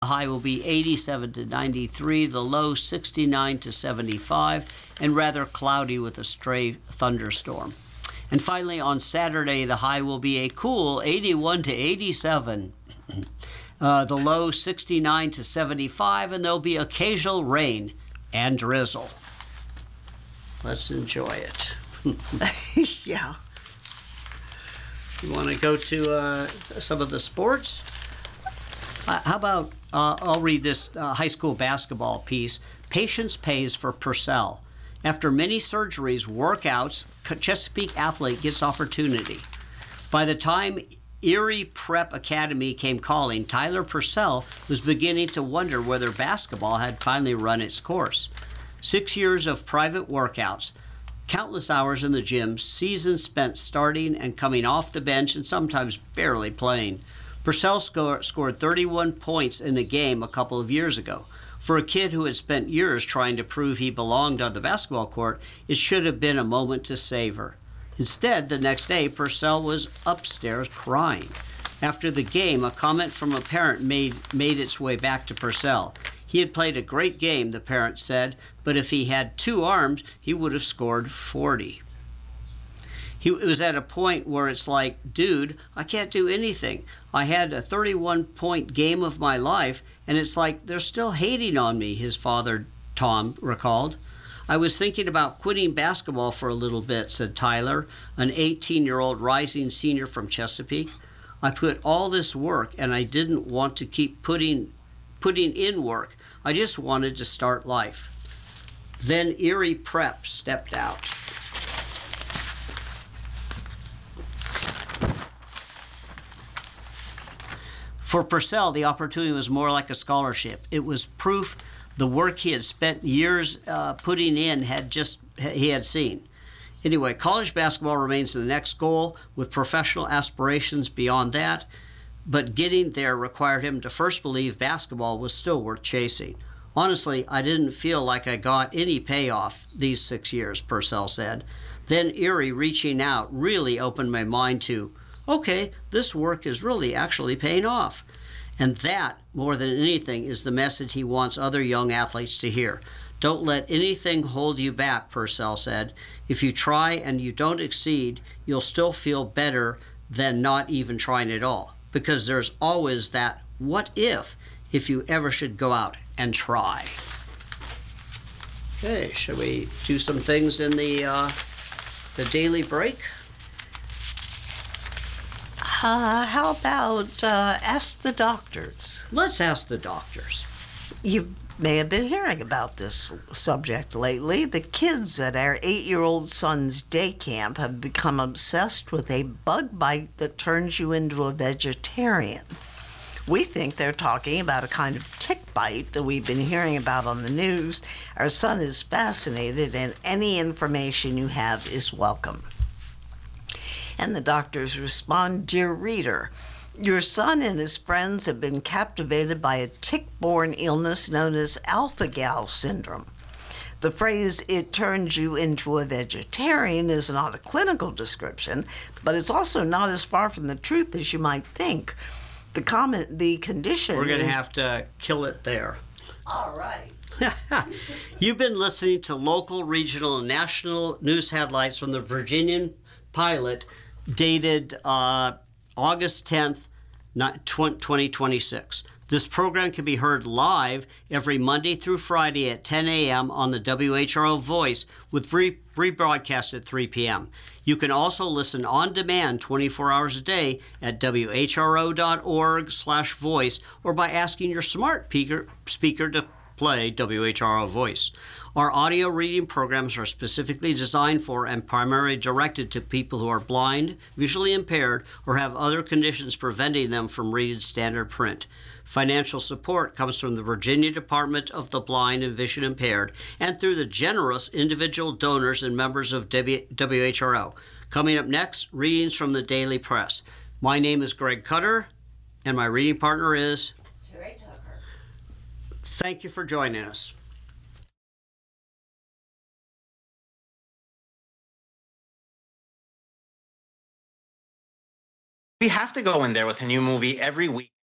high will be 87 to 93, the low 69 to 75, and rather cloudy with a stray thunderstorm. And finally, on Saturday, the high will be a cool 81 to 87. The low 69 to 75, and there'll be occasional rain and drizzle. Let's enjoy it. Yeah. You want to go to some of the sports? How about, I'll read this high school basketball piece. Patience pays for Purcell. After many surgeries, workouts, Chesapeake athlete gets opportunity. By the time Erie Prep Academy came calling, Tyler Purcell was beginning to wonder whether basketball had finally run its course. 6 years of private workouts, countless hours in the gym, seasons spent starting and coming off the bench and sometimes barely playing. Purcell scored 31 points in a game a couple of years ago. For a kid who had spent years trying to prove he belonged on the basketball court, it should have been a moment to savor. Instead, the next day, Purcell was upstairs crying. After the game, a comment from a parent made its way back to Purcell. He had played a great game, the parent said, but if he had 2 arms, he would have scored 40. It was at a point where it's like, dude, I can't do anything. I had a 31-point game of my life, and it's like they're still hating on me, his father, Tom, recalled. I was thinking about quitting basketball for a little bit, said Tyler, an 18-year-old rising senior from Chesapeake. I put all this work, and I didn't want to keep putting in work. I just wanted to start life. Then Erie Prep stepped out. For Purcell, the opportunity was more like a scholarship. It was proof the work he had spent years putting in he had seen. Anyway, college basketball remains the next goal, with professional aspirations beyond that, but getting there required him to first believe basketball was still worth chasing. Honestly, I didn't feel like I got any payoff these 6 years, Purcell said. Then Erie reaching out really opened my mind to, okay, this work is really actually paying off. And that, more than anything, is the message he wants other young athletes to hear. Don't let anything hold you back, Purcell said. If you try and you don't exceed, you'll still feel better than not even trying at all. Because there's always that what if you ever should go out and try. Okay, shall we do some things in the daily break? How about ask the doctors? Let's ask the doctors. You may have been hearing about this subject lately. The kids at our 8-year-old son's day camp have become obsessed with a bug bite that turns you into a vegetarian. We think they're talking about a kind of tick bite that we've been hearing about on the news. Our son is fascinated, and any information you have is welcome. And the doctors respond, dear reader, your son and his friends have been captivated by a tick-borne illness known as alpha-gal syndrome. The phrase, it turns you into a vegetarian, is not a clinical description, but it's also not as far from the truth as you might think. The condition We're going to have to kill it there. All right. You've been listening to local, regional, and national news headlines from the Virginian Pilot, dated August 10th, 2026. This program can be heard live every Monday through Friday at 10 a.m. on the WHRO Voice, with rebroadcast at 3 p.m. You can also listen on demand 24 hours a day at whro.org/voice, or by asking your smart speaker to play WHRO Voice. Our audio reading programs are specifically designed for and primarily directed to people who are blind, visually impaired, or have other conditions preventing them from reading standard print. Financial support comes from the Virginia Department of the Blind and Vision Impaired and through the generous individual donors and members of WHRO. Coming up next, readings from the Daily Press. My name is Greg Cutter, and my reading partner is Terry Tucker. Thank you for joining us. We have to go in there with a new movie every week.